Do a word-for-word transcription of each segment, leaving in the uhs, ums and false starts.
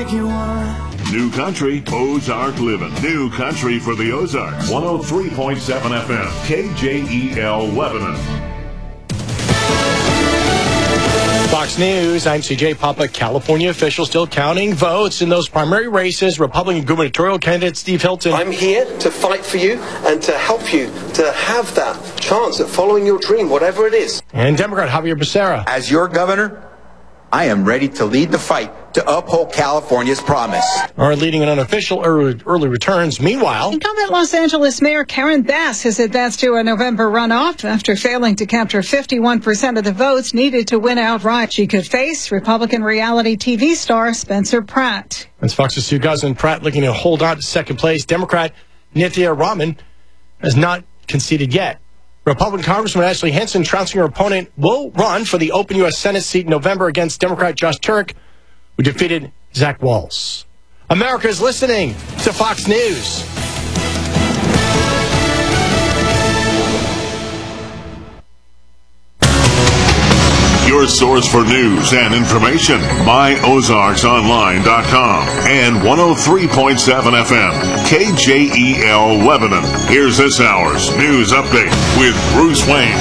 make you wanna. New Country, Ozark Living. New Country for the Ozarks. one oh three point seven F M, K J E L Lebanon. Fox News, I'm C J Papa. California officials still counting votes in those primary races. Republican gubernatorial candidate Steve Hilton. I'm here to fight for you and to help you to have that chance at following your dream, whatever it is. And Democrat Javier Becerra. As your governor, I am ready to lead the fight to uphold California's promise. Are leading an unofficial early, early returns. Meanwhile, incumbent Los Angeles Mayor Karen Bass has advanced to a November runoff after failing to capture fifty-one percent of the votes needed to win outright. She could face Republican reality T V star Spencer Pratt. That's Fox's Sue Guzman. Pratt looking to hold on to second place. Democrat Nithya Raman has not conceded yet. Republican Congressman Ashley Hinson, trouncing her opponent, will run for the open U S Senate seat in November against Democrat Josh Turek, who defeated Zach Walz. America is listening to Fox News. Your source for news and information, my ozarks online dot com and one oh three point seven F M, K J E L Lebanon. Here's this hour's news update with Bruce Wayne.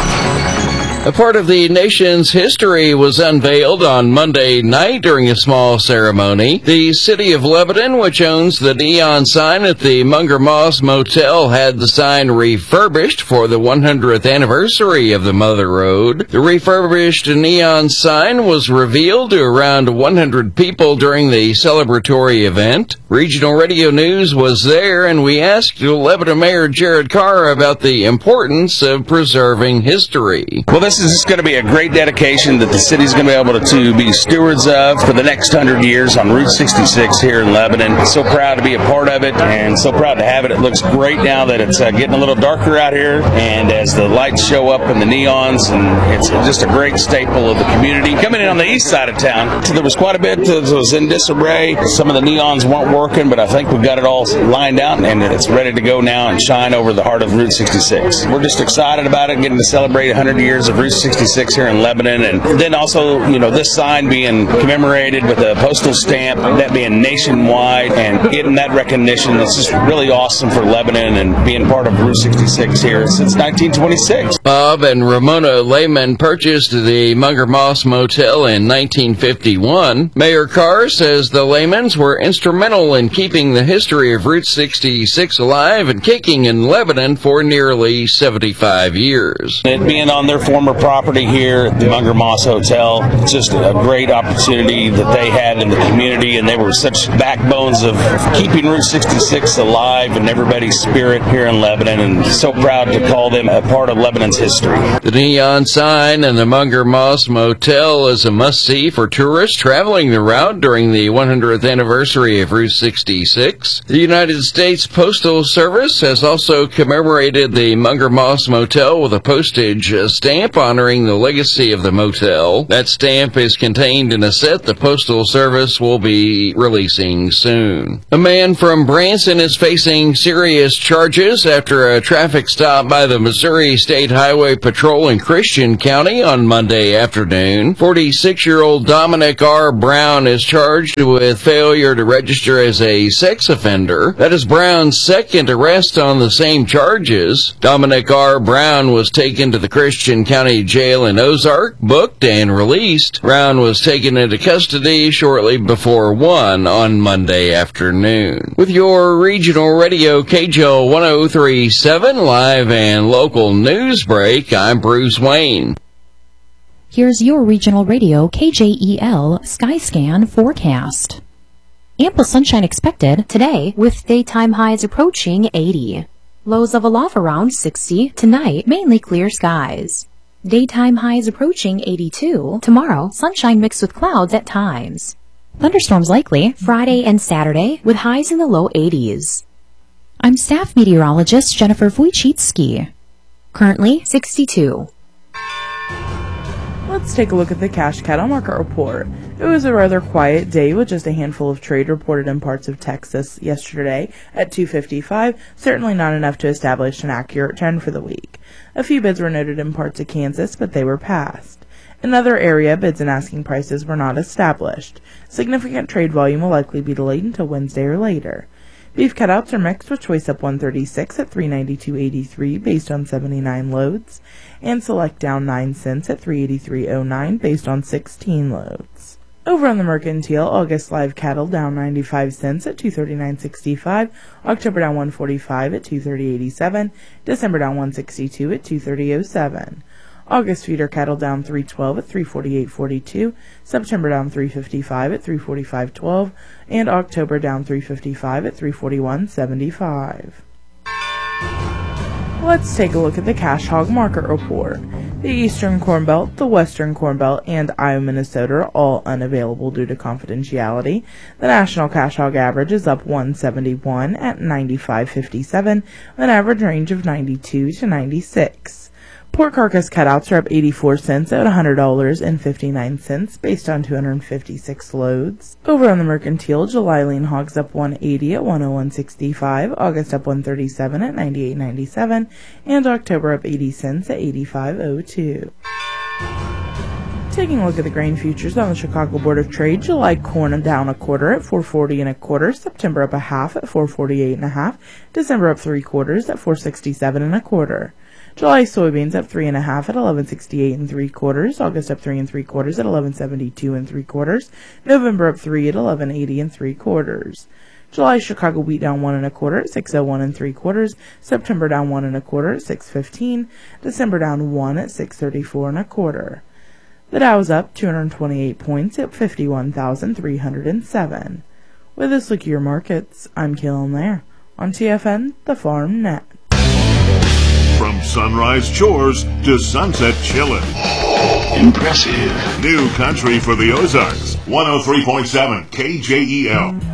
A part of the nation's history was unveiled on Monday night during a small ceremony. The city of Lebanon, which owns the neon sign at the Munger Moss Motel, had the sign refurbished for the one hundredth anniversary of the Mother Road. The refurbished neon sign was revealed to around one hundred people during the celebratory event. Regional Radio News was there, and we asked Lebanon Mayor Jared Carr about the importance of preserving history. Well, this is going to be a great dedication that the city's going to be able to, to be stewards of for the next hundred years on Route sixty-six here in Lebanon. So proud to be a part of it and so proud to have it. It looks great now that it's uh, getting a little darker out here, and as the lights show up in the neons, and it's just a great staple of the community. Coming in on the east side of town, so there was quite a bit that was in disarray. Some of the neons weren't working, but I think we've got it all lined out, and it's ready to go now and shine over the heart of Route sixty-six. We're just excited about it, getting to celebrate one hundred years of Route sixty-six here in Lebanon, and then also, you know, this sign being commemorated with a postal stamp, that being nationwide, and getting that recognition. It's just really awesome for Lebanon and being part of Route sixty-six here since nineteen twenty-six. Bob and Ramona Lehman purchased the Munger Moss Motel in nineteen fifty-one. Mayor Carr says the Lehmans were instrumental in keeping the history of Route sixty-six alive and kicking in Lebanon for nearly seventy-five years. It being on their former property here at the Munger Moss Hotel, it's just a great opportunity that they had in the community, and they were such backbones of keeping Route sixty-six alive and everybody's spirit here in Lebanon, and so proud to call them a part of Lebanon's history. The neon sign and the Munger Moss Motel is a must-see for tourists traveling the route during the one hundredth anniversary of Route sixty-six. The United States Postal Service has also commemorated the Munger Moss Motel with a postage stamp honoring the legacy of the motel. That stamp is contained in a set the Postal Service will be releasing soon. A man from Branson is facing serious charges after a traffic stop by the Missouri State Highway Patrol in Christian County on Monday afternoon. forty-six-year-old Dominic R. Brown is charged with failure to register as a sex offender. That is Brown's second arrest on the same charges. Dominic R. Brown was taken to the Christian County Jail in Ozark, booked and released. Brown was taken into custody shortly before one on Monday afternoon. With your regional radio K J O one oh three point seven live and local news break, I'm Bruce Wayne. Here's your regional radio K J E L Skyscan forecast. Ample sunshine expected today with daytime highs approaching eighty. Lows of a low around sixty. Tonight, mainly clear skies. Daytime highs approaching eighty-two. Tomorrow, sunshine mixed with clouds at times. Thunderstorms likely Friday and Saturday with highs in the low eighties. I'm staff meteorologist Jennifer Wojcicki. Currently sixty-two. Let's take a look at the cash cattle market report. It was a rather quiet day with just a handful of trade reported in parts of Texas yesterday at two fifty-five, certainly not enough to establish an accurate trend for the week. A few bids were noted in parts of Kansas, but they were passed. In other area, bids and asking prices were not established. Significant trade volume will likely be delayed until Wednesday or later. Beef cutouts are mixed with choice up one thirty-six at three ninety-two eighty-three based on seventy-nine loads, and select down nine cents at three eighty-three oh nine based on sixteen loads. Over on the Mercantile, August live cattle down ninety-five cents at two thirty-nine sixty-five, October down one forty-five at two thirty eighty-seven, December down one sixty-two at two thirty oh seven. August feeder cattle down three twelve at three forty-eight forty-two, September down three fifty-five at three forty-five twelve, and October down three fifty-five at three forty-one seventy-five. Let's take a look at the cash hog market report. The Eastern Corn Belt, the Western Corn Belt, and Iowa, Minnesota are all unavailable due to confidentiality. The national cash hog average is up one seventy-one at ninety-five fifty-seven, with an average range of ninety-two to ninety-six. Pork carcass cutouts are up eighty-four cents at one hundred dollars and fifty-nine cents based on two hundred fifty-six loads. Over on the Mercantile, July lean hogs up one eighty at one oh one sixty-five, August up one thirty-seven at ninety-eight ninety-seven, and October up eighty cents at eighty-five oh two. Taking a look at the grain futures on the Chicago Board of Trade, July corn down a quarter at four forty and a quarter, September up a half at four forty-eight and a half, December up three quarters at four sixty-seven and a quarter. July soybeans up three and a half at eleven sixty-eight and three quarters, August up three and three quarters at eleven seventy-two and three quarters, November up three at eleven eighty and three quarters. July Chicago wheat down one and a quarter at six oh one and three quarters, September down one and a quarter at six fifteen, December down one at six thirty-four and a quarter. The Dow's up two hundred twenty-eight points at fifty-one thousand three hundred seven. With this look at your markets, I'm Kaylin Lair on T F N, the Farm Net. From sunrise chores to sunset chillin'. Impressive. New country for the Ozarks. one oh three point seven K J E L.